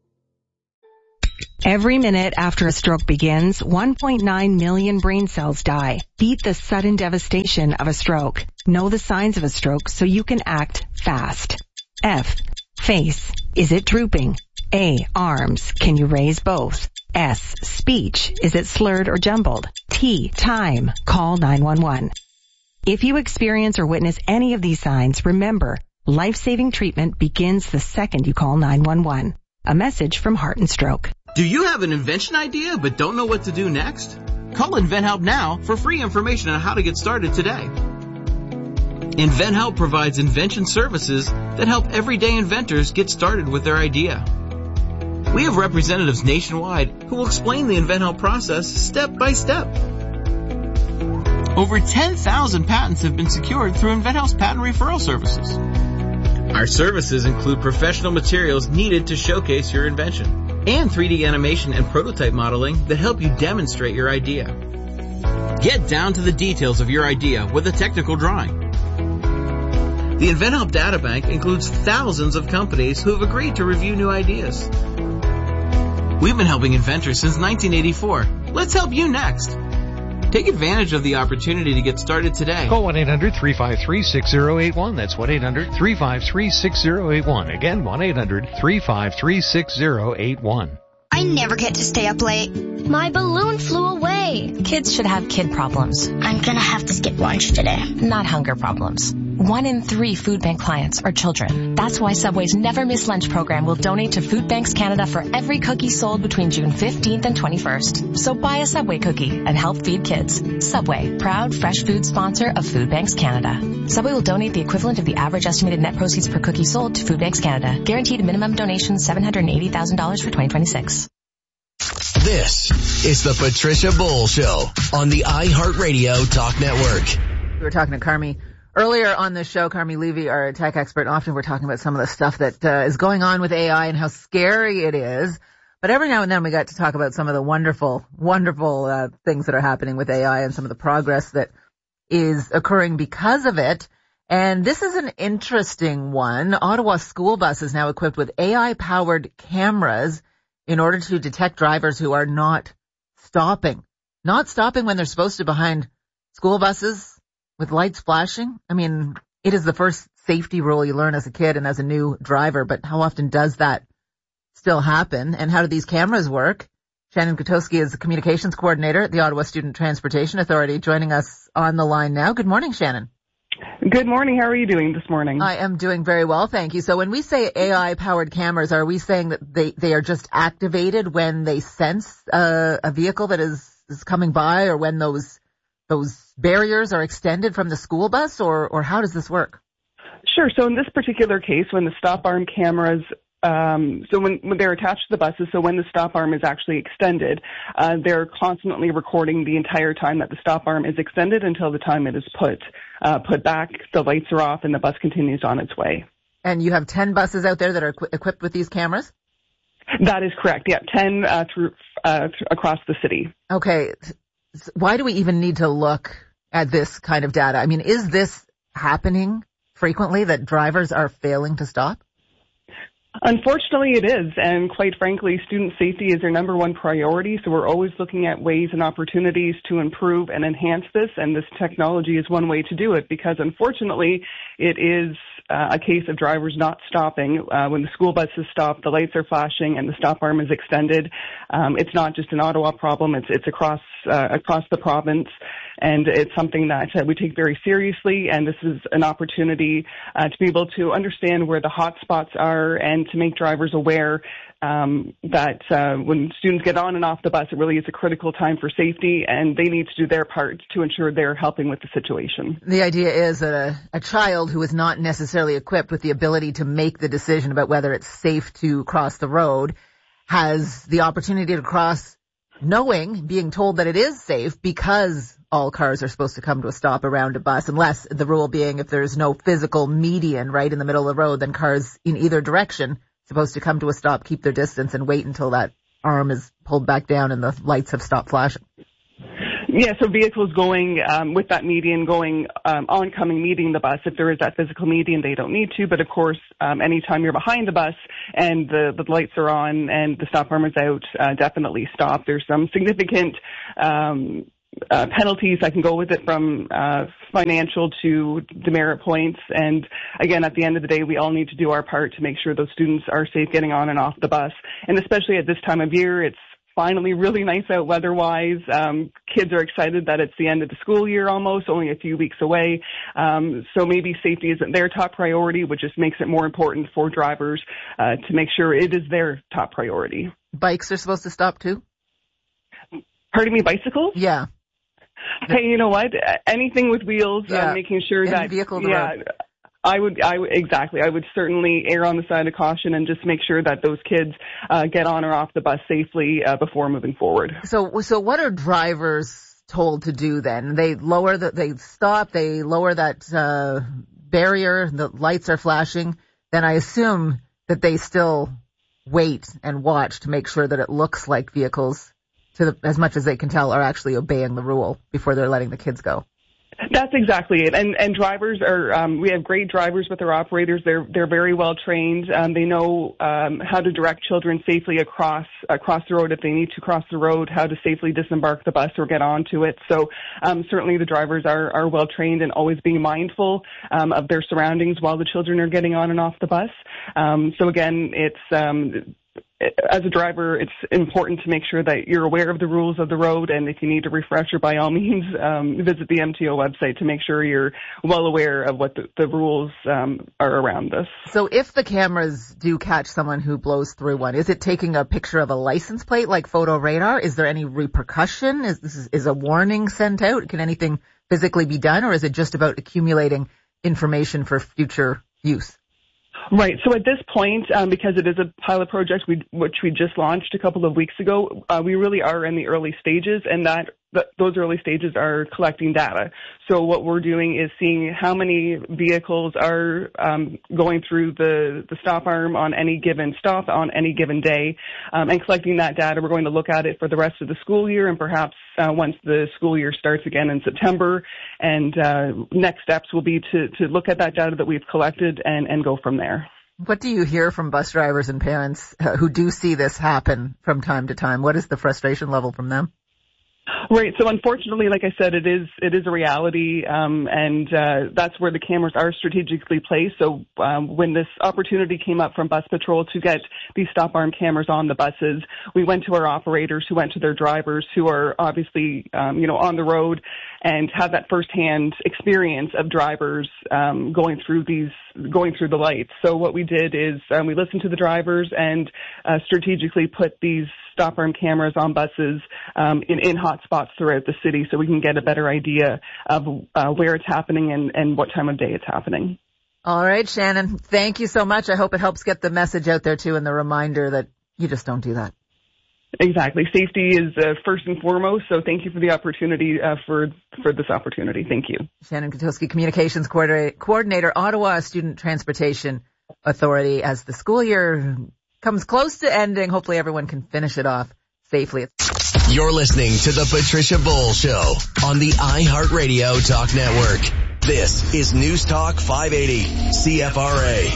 S9: Every minute after a stroke begins, one point nine million brain cells die. Beat the sudden devastation of a stroke. Know the signs of a stroke so you can act fast. F. Face. Is it drooping? A. Arms. Can you raise both? S. Speech. Is it slurred or jumbled? T. Time. Call nine one one. If you experience or witness any of these signs, remember, life-saving treatment begins the second you call nine one one. A message from Heart and Stroke.
S10: Do you have an invention idea but don't know what to do next? Call InventHelp now for free information on how to get started today. InventHelp provides invention services that help everyday inventors get started with their idea. We have representatives nationwide who will explain the InventHelp process step by step. Over ten thousand patents have been secured through InventHelp's patent referral services. Our services include professional materials needed to showcase your invention and three D animation and prototype modeling that help you demonstrate your idea. Get down to the details of your idea with a technical drawing. The InventHelp Databank includes thousands of companies who have agreed to review new ideas. We've been helping inventors since nineteen eighty-four. Let's help you next. Take advantage of the opportunity to get started today.
S11: Call one eight hundred three five three six zero eight one. That's one eight hundred three five three six zero eight one. Again, one eight hundred three five three six zero eight one.
S25: I never get to stay up late. My balloon flew away.
S26: Kids should have kid problems.
S25: I'm gonna have to skip lunch today.
S26: Not hunger problems. One in three food bank clients are children. That's why Subway's Never Miss Lunch program will donate to Food Banks Canada for every cookie sold between June fifteenth and twenty-first. So buy a Subway cookie and help feed kids. Subway, proud fresh food sponsor of Food Banks Canada. Subway will donate the equivalent of the average estimated net proceeds per cookie sold to Food Banks Canada. Guaranteed minimum donation seven hundred eighty thousand dollars for twenty twenty-six.
S3: This is the Patricia Bull Show on the iHeartRadio Talk Network.
S23: We were talking to Carmi earlier on the show. Carmi Levy, our tech expert. Often we're talking about some of the stuff that uh, is going on with A I and how scary it is. But every now and then we got to talk about some of the wonderful, wonderful uh, things that are happening with A I and some of the progress that is occurring because of it. And this is an interesting one. Ottawa school bus is now equipped with A I-powered cameras in order to detect drivers who are not stopping. Not stopping when they're supposed to behind school buses with lights flashing. I mean, it is the first safety rule you learn as a kid and as a new driver, but how often does that still happen? And how do these cameras work? Shannon Gutowski is the communications coordinator at the Ottawa Student Transportation Authority, joining us on the line now. Good morning, Shannon.
S27: Good morning. How are you doing this morning?
S23: I am doing very well, thank you. So when we say A I-powered cameras, are we saying that they, they are just activated when they sense uh, a vehicle that is, is coming by, or when those those barriers are extended from the school bus, or, or how does this work?
S27: Sure. So in this particular case, when the stop arm cameras Um, so when, when they're attached to the buses, so when the stop arm is actually extended, uh, they're constantly recording the entire time that the stop arm is extended until the time it is put uh, put back, the lights are off, and the bus continues on its way.
S23: And you have ten buses out there that are equi- equipped with these cameras?
S27: That is correct. Yeah, ten uh, through uh, th- across the city.
S23: Okay. Why do we even need to look at this kind of data? I mean, is this happening frequently, that drivers are failing to stop?
S27: Unfortunately, it is, and quite frankly, student safety is our number one priority, so we're always looking at ways and opportunities to improve and enhance this, and this technology is one way to do it, because unfortunately, it is uh, a case of drivers not stopping. Uh, when the school buses stop, the lights are flashing, and the stop arm is extended. Um, it's not just an Ottawa problem, it's, it's across, uh, across the province, and it's something that uh, we take very seriously, and this is an opportunity uh, to be able to understand where the hot spots are and to make drivers aware um, that uh, when students get on and off the bus, it really is a critical time for safety, and they need to do their part to ensure they're helping with the situation.
S23: The idea is that a, a child who is not necessarily equipped with the ability to make the decision about whether it's safe to cross the road has the opportunity to cross knowing, being told that it is safe because all cars are supposed to come to a stop around a bus, unless the rule being if there's no physical median right in the middle of the road, then cars in either direction supposed to come to a stop, keep their distance, and wait until that arm is pulled back down and the lights have stopped flashing.
S27: Yeah, so vehicles going um, with that median going um, oncoming meeting the bus. If there is that physical median, they don't need to. But of course, um, anytime you're behind the bus and the, the lights are on and the stop arm is out, uh, definitely stop. There's some significant um, uh, penalties. I can go with it from uh, financial to demerit points. And again, at the end of the day, we all need to do our part to make sure those students are safe getting on and off the bus. And especially at this time of year, it's finally really nice out weather-wise. Um, kids are excited that it's the end of the school year almost, only a few weeks away. Um, so maybe safety isn't their top priority, which just makes it more important for drivers uh, to make sure it is their top priority.
S23: Bikes are supposed to stop too?
S27: Pardon me, bicycles?
S23: Yeah.
S27: Hey, you know what? Anything with wheels,
S23: yeah.
S27: uh, making sure
S23: Any
S27: that...
S23: vehicle
S27: yeah.
S23: road.
S27: I would, I would, exactly. I would certainly err on the side of caution and just make sure that those kids uh, get on or off the bus safely uh, before moving forward.
S23: So, so what are drivers told to do then? They lower the, they stop, they lower that uh, barrier, the lights are flashing. Then I assume that they still wait and watch to make sure that it looks like vehicles, to the, as much as they can tell, are actually obeying the rule before they're letting the kids go.
S27: That's exactly it. And and drivers are, um, we have great drivers with our operators. They're they're very well trained. Um, they know um, how to direct children safely across across the road if they need to cross the road, how to safely disembark the bus or get onto it. So um, certainly the drivers are, are well trained and always being mindful um, of their surroundings while the children are getting on and off the bus. Um, so again, it's um, as a driver, it's important to make sure that you're aware of the rules of the road, and if you need a refresher, by all means, um, visit the M T O website to make sure you're well aware of what the, the rules um, are around this.
S23: So if the cameras do catch someone who blows through one, is it taking a picture of a license plate like photo radar? Is there any repercussion? Is, is, is a warning sent out? Can anything physically be done, or is it just about accumulating information for future use?
S27: Right. So at this point, um, because it is a pilot project we, which we just launched a couple of weeks ago, uh, we really are in the early stages, and that th- those early stages are collecting data. So what we're doing is seeing how many vehicles are um, going through the, the stop arm on any given stop on any given day, um, and collecting that data. We're going to look at it for the rest of the school year, and perhaps uh, once the school year starts again in September. And uh, next steps will be to, to look at that data that we've collected and, and go from there.
S23: What do you hear from bus drivers and parents uh, who do see this happen from time to time? What is the frustration level from them?
S27: Right. So unfortunately, like I said, it is it is a reality, um, and uh, that's where the cameras are strategically placed. So um, when this opportunity came up from Bus Patrol to get these stop arm cameras on the buses, we went to our operators, who went to their drivers, who are obviously um, you know on the road and have that firsthand experience of drivers um, going through these going through the lights. So what we did is um, we listened to the drivers and uh, strategically put these stop arm cameras on buses um, in, in hot spots throughout the city, so we can get a better idea of uh, where it's happening and, and what time of day it's happening.
S23: All right, Shannon, thank you so much. I hope it helps get the message out there too, and the reminder that you just don't do that.
S27: Exactly. Safety is uh, first and foremost, so thank you for the opportunity, uh, for for this opportunity. Thank you.
S23: Shannon Kotowski, Communications Coordinator, Coordinator, Ottawa Student Transportation Authority. As the school year comes close to ending, hopefully everyone can finish it off safely.
S3: You're listening to The Patricia Bull Show on the iHeartRadio Talk Network. This is News Talk five eighty C F R A.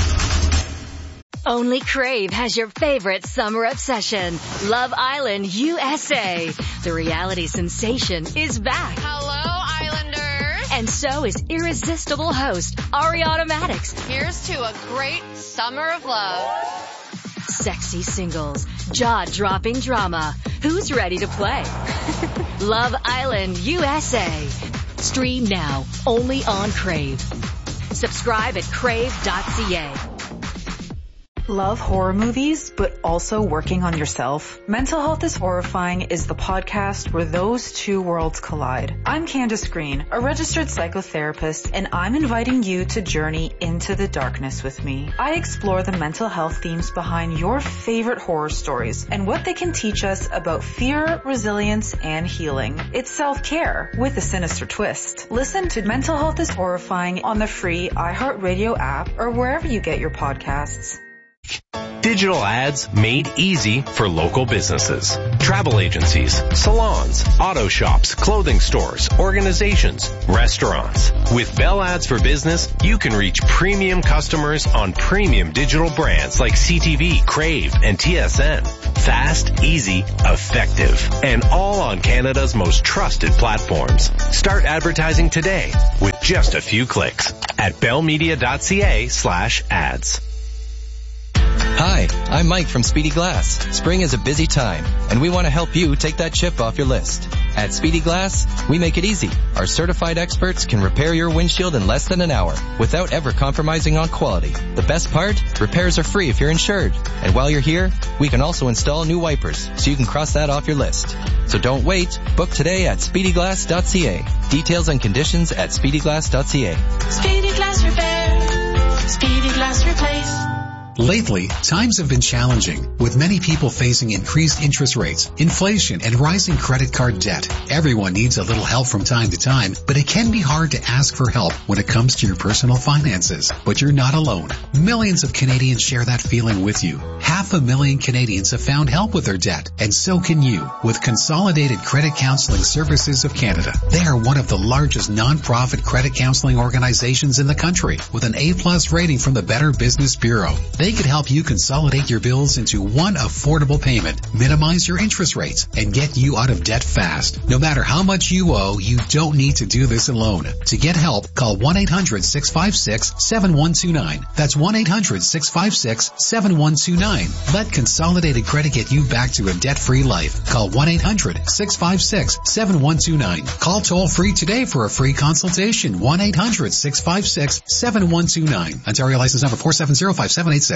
S12: Only Crave has your favorite summer obsession, Love Island U S A. The reality sensation is back.
S13: Hello, Islanders.
S12: And so is irresistible host Ariana Maddox.
S13: Here's to a great summer of love.
S12: Sexy singles, jaw-dropping drama. Who's ready to play? Love Island U S A. Stream now, only on Crave. Subscribe at crave dot c a.
S5: Love horror movies, but also working on yourself? Mental Health is Horrifying is the podcast where those two worlds collide. I'm Candace Green, a registered psychotherapist, and I'm inviting you to journey into the darkness with me. I explore the mental health themes behind your favorite horror stories and what they can teach us about fear, resilience, and healing. It's self-care with a sinister twist. Listen to Mental Health is Horrifying on the free iHeartRadio app or wherever you get your podcasts.
S14: Digital ads made easy for local businesses. Travel agencies, salons, auto shops, clothing stores, organizations, restaurants. With Bell Ads for Business, you can reach premium customers on premium digital brands like C T V, Crave, and T S N. Fast, easy, effective, and all on Canada's most trusted platforms. Start advertising today with just a few clicks at bellmedia.ca slash ads.
S21: Hi, I'm Mike from Speedy Glass. Spring is a busy time, and we want to help you take that chip off your list. At Speedy Glass, we make it easy. Our certified experts can repair your windshield in less than an hour without ever compromising on quality. The best part? Repairs are free if you're insured. And while you're here, we can also install new wipers, so you can cross that off your list. So don't wait. Book today at speedy glass dot c a. Details and conditions at speedy glass dot c a.
S20: Speedy Glass Repair. Speedy Glass Replace.
S15: Lately, times have been challenging, with many people facing increased interest rates, inflation, and rising credit card debt. Everyone needs a little help from time to time, but it can be hard to ask for help when it comes to your personal finances. But you're not alone. Millions of Canadians share that feeling with you. Half a million Canadians have found help with their debt, and so can you, with Consolidated Credit Counseling Services of Canada. They are one of the largest non-profit credit counseling organizations in the country, with an A plus rating from the Better Business Bureau. They could help you consolidate your bills into one affordable payment, minimize your interest rates, and get you out of debt fast. No matter how much you owe, you don't need to do this alone. To get help, call one eight hundred six five six seven one two nine. That's one eight hundred six five six seven one two nine. Let Consolidated Credit get you back to a debt-free life. Call one eight hundred six five six seven one two nine. Call toll-free today for a free consultation. one eight hundred six five six seven one two nine. Ontario license number four seven zero five seven eight six.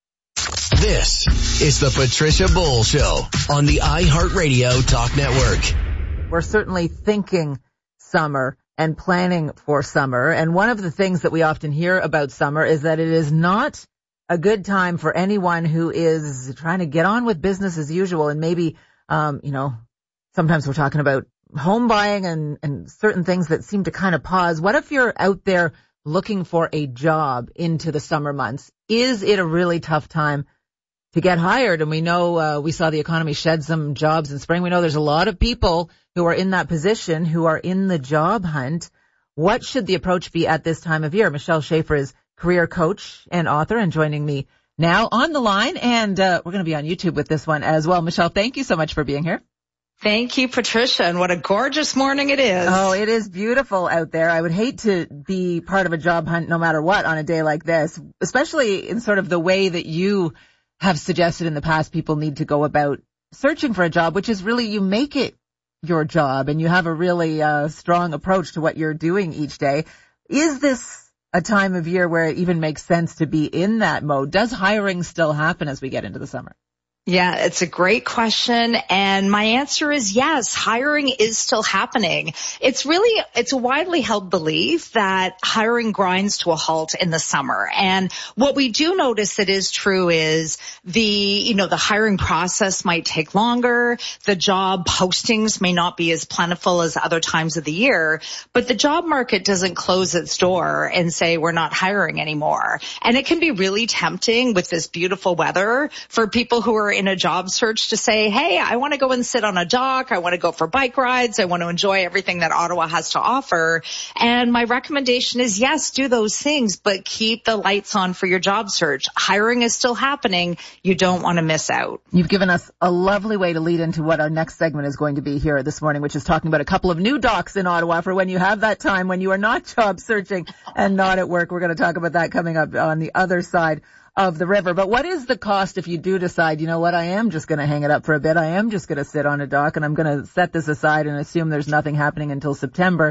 S3: This is the Patricia Bull Show on the iHeartRadio Talk Network.
S23: We're certainly thinking summer and planning for summer. And one of the things that we often hear about summer is that it is not a good time for anyone who is trying to get on with business as usual. And maybe, um, you know, sometimes we're talking about home buying and, and certain things that seem to kind of pause. What if you're out there looking for a job into the summer months? Is it a really tough time to get hired? And we know, uh, we saw the economy shed some jobs in spring. We know there's a lot of people who are in that position, who are in the job hunt. What should the approach be at this time of year? Michelle Schaefer is career coach and author, and joining me now on the line. And, uh, we're going to be on YouTube with this one as well. Michelle, thank you so much for being here.
S16: Thank you, Patricia, and what a gorgeous morning it is.
S23: Oh, it is beautiful out there. I would hate to be part of a job hunt no matter what on a day like this, especially in sort of the way that you have suggested in the past people need to go about searching for a job, which is really you make it your job and you have a really uh, strong approach to what you're doing each day. Is this a time of year where it even makes sense to be in that mode? Does hiring still happen as we get into the summer?
S16: Yeah, it's a great question. And my answer is yes, hiring is still happening. It's really, it's a widely held belief that hiring grinds to a halt in the summer. And what we do notice that is true is the, you know, the hiring process might take longer. The job postings may not be as plentiful as other times of the year, but the job market doesn't close its door and say we're not hiring anymore. And it can be really tempting with this beautiful weather for people who are in a job search to say, hey, I want to go and sit on a dock. I want to go for bike rides. I want to enjoy everything that Ottawa has to offer. And my recommendation is, yes, do those things, but keep the lights on for your job search. Hiring is still happening. You don't want to miss out.
S23: You've given us a lovely way to lead into what our next segment is going to be here this morning, which is talking about a couple of new docks in Ottawa for when you have that time when you are not job searching and not at work. We're going to talk about that coming up on the other side of the river. But what is the cost if you do decide, you know what, I am just going to hang it up for a bit. I am just going to sit on a dock and I'm going to set this aside and assume there's nothing happening until September.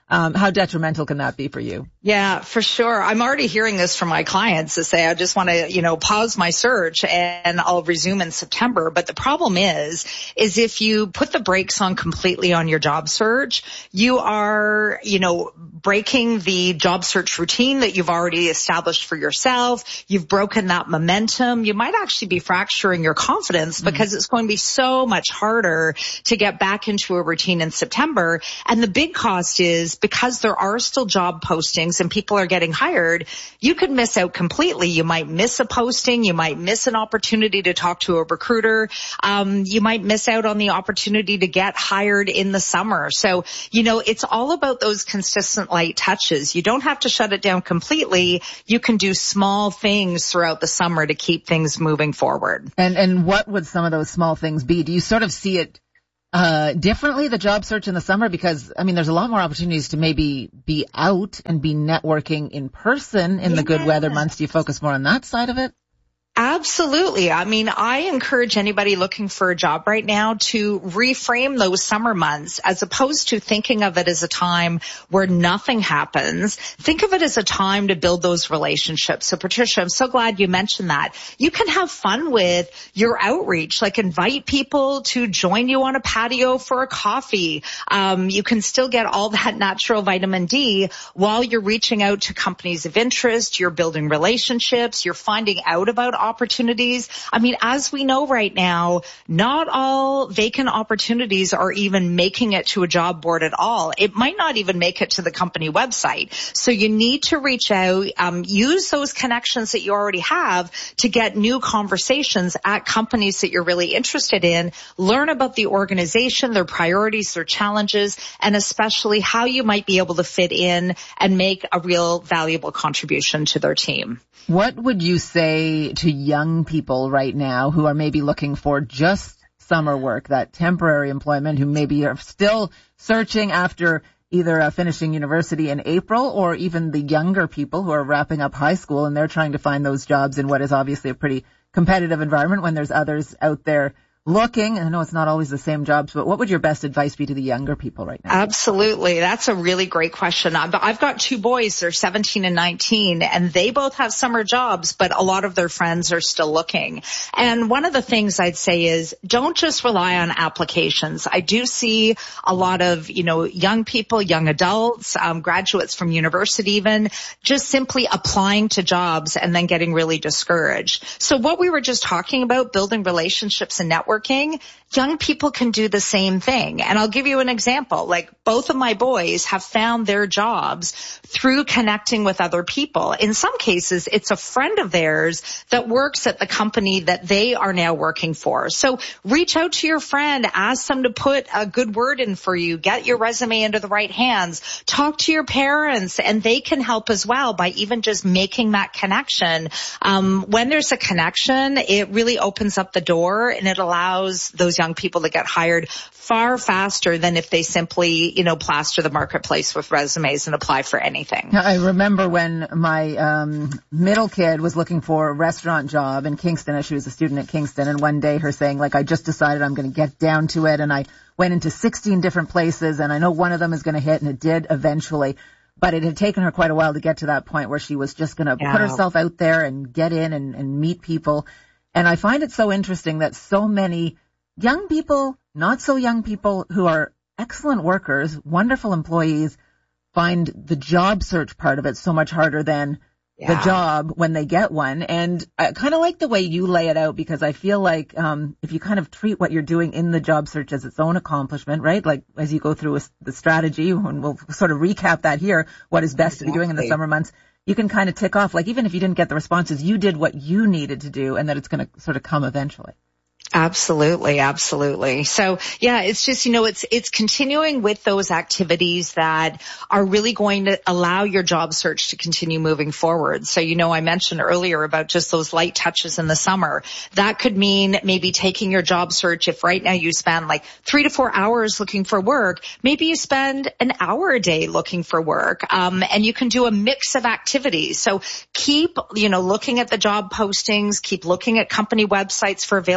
S23: Um, how detrimental can that be for you?
S16: Yeah, for sure. I'm already hearing this from my clients to say, I just want to, you know, pause my search and I'll resume in September. But the problem is, is if you put the brakes on completely on your job search, you are, you know, breaking the job search routine that you've already established for yourself. You've broken that momentum. You might actually be fracturing your confidence mm-hmm. because it's going to be so much harder to get back into a routine in September. And the big cost is, because there are still job postings and people are getting hired, you could miss out completely. You might miss a posting. You might miss an opportunity to talk to a recruiter. Um, you might miss out on the opportunity to get hired in the summer. So, you know, it's all about those consistent light touches. You don't have to shut it down completely. You can do small things throughout the summer to keep things moving forward.
S23: And, and what would some of those small things be? Do you sort of see it Uh, differently, the job search in the summer? Because, I mean, there's a lot more opportunities to maybe be out and be networking in person in yeah. the good weather months. Do you focus more on that side of it?
S16: Absolutely. I mean, I encourage anybody looking for a job right now to reframe those summer months as opposed to thinking of it as a time where nothing happens. Think of it as a time to build those relationships. So Patricia, I'm so glad you mentioned that. You can have fun with your outreach, like invite people to join you on a patio for a coffee. Um, you can still get all that natural vitamin D while you're reaching out to companies of interest. You're building relationships. You're finding out about opportunities. I mean, as we know right now, not all vacant opportunities are even making it to a job board at all. It might not even make it to the company website. So you need to reach out, um, use those connections that you already have to get new conversations at companies that you're really interested in. Learn about the organization, their priorities, their challenges, and especially how you might be able to fit in and make a real valuable contribution to their team.
S23: What would you say to young people right now who are maybe looking for just summer work, that temporary employment, who maybe are still searching after either uh, finishing university in April, or even the younger people who are wrapping up high school and they're trying to find those jobs in what is obviously a pretty competitive environment when there's others out there looking? I know it's not always the same jobs, but what would your best advice be to the younger people right now?
S16: Absolutely. That's a really great question. I've got two boys, they're seventeen and nineteen, and they both have summer jobs, but a lot of their friends are still looking. And one of the things I'd say is don't just rely on applications. I do see a lot of, you know, young people, young adults, um, graduates from university even, just simply applying to jobs and then getting really discouraged. So what we were just talking about, building relationships and networking, young people can do the same thing. And I'll give you an example. Like, both of my boys have found their jobs through connecting with other people. In some cases, it's a friend of theirs that works at the company that they are now working for. So reach out to your friend, ask them to put a good word in for you, get your resume into the right hands, talk to your parents, and they can help as well by even just making that connection. Um, when there's a connection, it really opens up the door and it allows those young people to get hired far faster than if they simply, you know, plaster the marketplace with resumes and apply for anything.
S23: I remember when my um middle kid was looking for a restaurant job in Kingston, as she was a student at Kingston, and one day her saying, like, I just decided I'm going to get down to it, and I went into sixteen different places, and I know one of them is going to hit, and it did eventually. But it had taken her quite a while to get to that point where she was just going to yeah. put herself out there and get in and, and meet people. And I find it so interesting that so many young people, not so young people, who are excellent workers, wonderful employees, find the job search part of it so much harder than yeah. the job when they get one. And I kind of like the way you lay it out, because I feel like um if you kind of treat what you're doing in the job search as its own accomplishment, right? Like, as you go through a, the strategy, and we'll sort of recap that here, what is best exactly. to be doing in the summer months, you can kind of tick off, like, even if you didn't get the responses, you did what you needed to do, and that it's going to sort of come eventually.
S16: Absolutely, absolutely. So yeah, it's just, you know, it's, it's continuing with those activities that are really going to allow your job search to continue moving forward. So, you know, I mentioned earlier about just those light touches in the summer. That could mean maybe taking your job search. If right now you spend like three to four hours looking for work, maybe you spend an hour a day looking for work. Um, and you can do a mix of activities. So keep, you know, looking at the job postings, keep looking at company websites for available opportunities.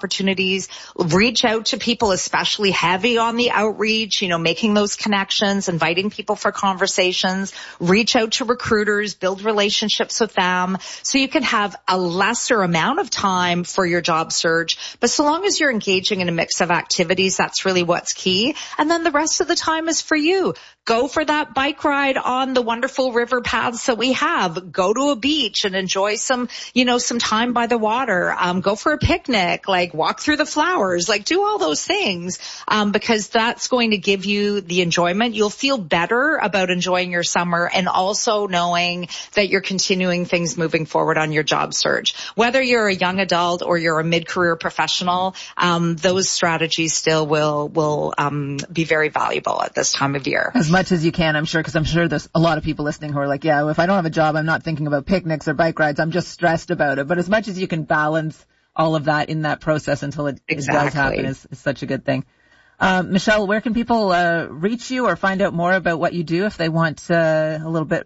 S16: opportunities. Reach out to people, especially heavy on the outreach, you know, making those connections, inviting people for conversations. Reach out to recruiters, build relationships with them so you can have a lesser amount of time for your job search. But so long as you're engaging in a mix of activities, that's really what's key. And then the rest of the time is for you. Go for that bike ride on the wonderful river paths that we have. Go to a beach and enjoy some, you know, some time by the water. Um, go for a picnic, like walk through the flowers, like do all those things, um, because that's going to give you the enjoyment. You'll feel better about enjoying your summer and also knowing that you're continuing things moving forward on your job search. Whether you're a young adult or you're a mid-career professional, um, those strategies still will, will, um, be very valuable at this time of year.
S23: As much as you can, I'm sure, because I'm sure there's a lot of people listening who are like, yeah, if I don't have a job, I'm not thinking about picnics or bike rides. I'm just stressed about it. But as much as you can balance all of that in that process until it, exactly. it does happen is, is such a good thing. Uh, Michelle, where can people uh, reach you or find out more about what you do if they want uh, a little bit